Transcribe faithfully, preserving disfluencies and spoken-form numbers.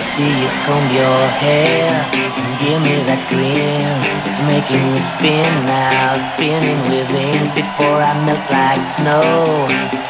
see you comb your hair and give me that grin. It's making me spin now, spinning with ink before I melt like snow.